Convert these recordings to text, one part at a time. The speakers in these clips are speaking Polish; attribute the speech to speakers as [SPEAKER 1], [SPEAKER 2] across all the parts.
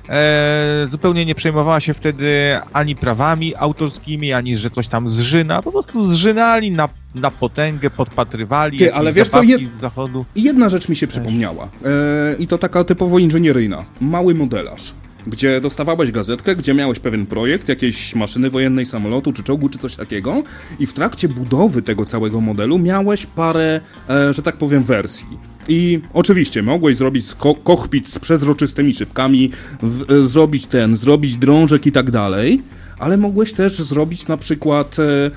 [SPEAKER 1] zupełnie nie przejmowała się wtedy ani prawami autorskimi, ani że coś tam zżyna. Po prostu zżynali na potęgę, podpatrywali
[SPEAKER 2] ale wiesz co,
[SPEAKER 1] z zachodu.
[SPEAKER 2] Jedna rzecz mi się przypomniała. I to taka typowo inżynieryjna. Mały modelarz. Gdzie dostawałeś gazetkę, gdzie miałeś pewien projekt, jakiejś maszyny wojennej, samolotu, czy czołgu, czy coś takiego i w trakcie budowy tego całego modelu miałeś parę, że tak powiem, wersji. I oczywiście mogłeś zrobić kokpit z przezroczystymi szybkami, zrobić drążek i tak dalej, ale mogłeś też zrobić na przykład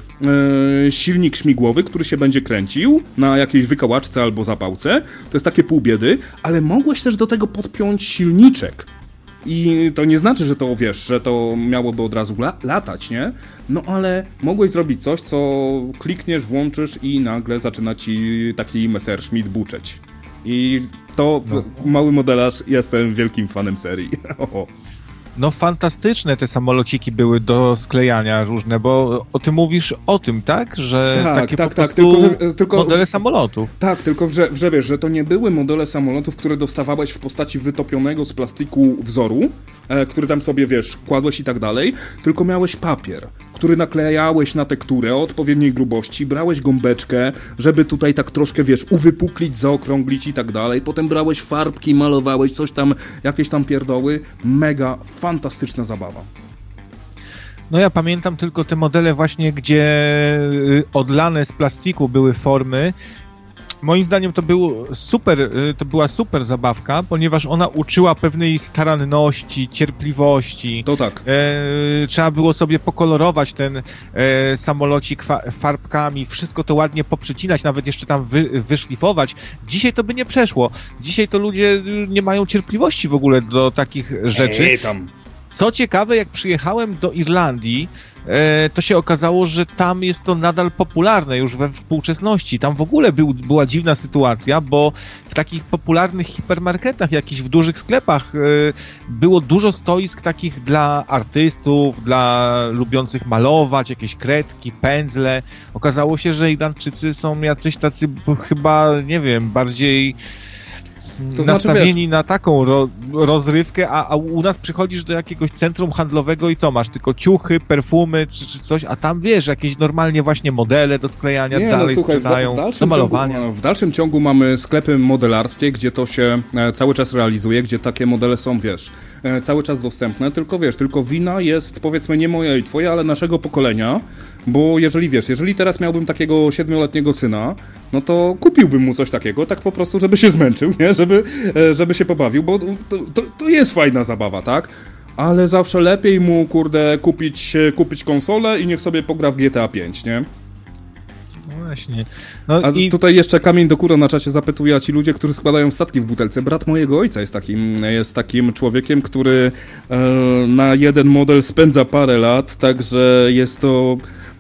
[SPEAKER 2] silnik śmigłowy, który się będzie kręcił na jakiejś wykałaczce albo zapałce. To jest takie pół biedy, ale mogłeś też do tego podpiąć silniczek. I to nie znaczy, że to, wiesz, że to miałoby od razu latać, nie? No ale mogłeś zrobić coś, co klikniesz, włączysz i nagle zaczyna ci taki Messerschmitt buczeć. I to, mały modelarz, jestem wielkim fanem serii.
[SPEAKER 1] No fantastyczne te samolociki były do sklejania różne, bo ty mówisz o tym, tak? Że takie po prostu tylko modele samolotów.
[SPEAKER 2] Tak, tylko że wiesz, że to nie były modele samolotów, które dostawałeś w postaci wytopionego z plastiku wzoru, który tam sobie, wiesz, kładłeś i tak dalej, tylko miałeś papier, który naklejałeś na tekturę o odpowiedniej grubości, brałeś gąbeczkę, żeby tutaj tak troszkę, wiesz, uwypuklić, zaokrąglić i tak dalej, potem brałeś farbki, malowałeś coś tam, jakieś tam pierdoły, mega fantastyczna zabawa.
[SPEAKER 1] No ja pamiętam tylko te modele właśnie, gdzie odlane z plastiku były formy. Moim zdaniem to była super zabawka, ponieważ ona uczyła pewnej staranności, cierpliwości.
[SPEAKER 2] To tak.
[SPEAKER 1] Trzeba było sobie pokolorować ten samolocik farbkami, wszystko to ładnie poprzecinać, nawet jeszcze tam wyszlifować. Dzisiaj to by nie przeszło. Dzisiaj to ludzie nie mają cierpliwości w ogóle do takich rzeczy. Co ciekawe, jak przyjechałem do Irlandii, to się okazało, że tam jest to nadal popularne już we współczesności. Tam w ogóle była dziwna sytuacja, bo w takich popularnych hipermarketach, jakichś w dużych sklepach było dużo stoisk takich dla artystów, dla lubiących malować, jakieś kredki, pędzle. Okazało się, że Irlandczycy są jacyś tacy chyba, nie wiem, bardziej nastawieni na taką rozrywkę, a u nas przychodzisz do jakiegoś centrum handlowego i co masz? Tylko ciuchy, perfumy czy coś, a tam wiesz, jakieś normalnie właśnie modele do sklejania, dalej
[SPEAKER 2] słuchaj,
[SPEAKER 1] sprzedają, do malowania.
[SPEAKER 2] W dalszym ciągu mamy sklepy modelarskie, gdzie to się cały czas realizuje, gdzie takie modele są, wiesz, cały czas dostępne, tylko wina jest, powiedzmy, nie moja i twoja, ale naszego pokolenia, bo jeżeli teraz miałbym takiego 7-letniego syna, no to kupiłbym mu coś takiego, tak po prostu, żeby się zmęczył, nie? Żeby się pobawił, bo to jest fajna zabawa, tak? Ale zawsze lepiej mu, kupić konsolę i niech sobie pogra w GTA 5, nie?
[SPEAKER 1] No właśnie.
[SPEAKER 2] Tutaj jeszcze kamień do kura na czacie zapytuje, a ci ludzie, którzy składają statki w butelce. Brat mojego ojca jest takim człowiekiem, który na jeden model spędza parę lat, także jest to...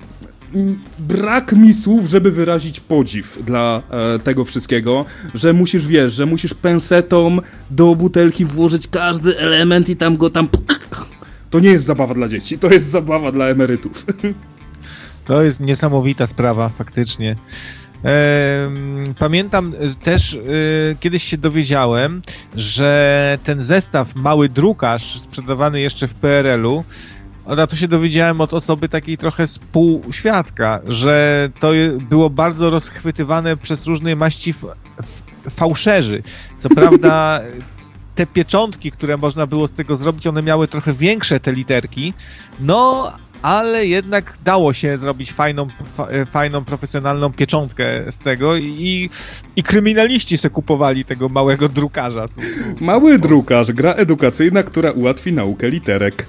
[SPEAKER 2] Brak mi słów, żeby wyrazić podziw dla tego wszystkiego, że musisz pensetą do butelki włożyć każdy element i tam go tam... To nie jest zabawa dla dzieci, to jest zabawa dla emerytów.
[SPEAKER 1] To jest niesamowita sprawa, faktycznie. Pamiętam też, kiedyś się dowiedziałem, że ten zestaw Mały Drukarz, sprzedawany jeszcze w PRL-u, to się dowiedziałem od osoby takiej trochę współświadka, że to było bardzo rozchwytywane przez różnej maści fałszerzy. Co prawda te pieczątki, które można było z tego zrobić, one miały trochę większe te literki, no ale jednak dało się zrobić fajną, profesjonalną pieczątkę z tego i kryminaliści se kupowali tego małego drukarza.
[SPEAKER 2] Mały drukarz, gra edukacyjna, która ułatwi naukę literek.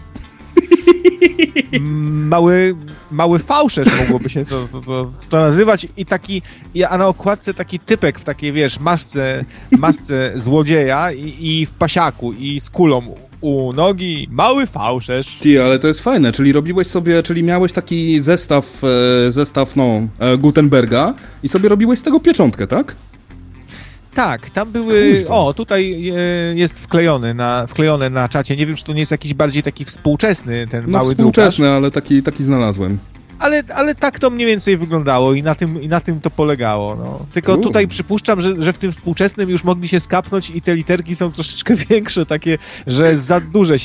[SPEAKER 1] Mały fałszerz mogłoby się to nazywać a na okładce taki typek w takiej, wiesz, masce złodzieja i w pasiaku i z kulą u nogi, mały fałszerz.
[SPEAKER 2] Ale to jest fajne, czyli miałeś taki zestaw Gutenberga i sobie robiłeś z tego pieczątkę, tak?
[SPEAKER 1] Tak, tam były... Kurwa. O, tutaj jest wklejone na czacie. Nie wiem, czy to nie jest jakiś bardziej taki współczesny ten mały
[SPEAKER 2] współczesny, drukarz. Ale taki znalazłem.
[SPEAKER 1] Ale tak to mniej więcej wyglądało i na tym to polegało. No. Tylko tutaj przypuszczam, że w tym współczesnym już mogli się skapnąć i te literki są troszeczkę większe, takie, że za duże